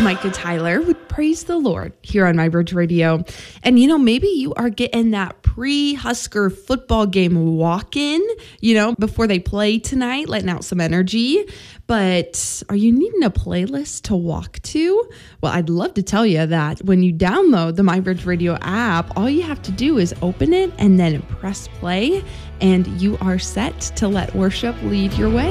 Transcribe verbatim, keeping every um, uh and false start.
Micah Tyler with Praise the Lord here on My Bridge Radio. And, you know, maybe you are getting that pre-Husker football game walk-in, you know, before they play tonight, letting out some energy. But are you needing a playlist to walk to? Well, I'd love to tell you that when you download the My Bridge Radio app, all you have to do is open it and then press play, and you are set to let worship lead your way.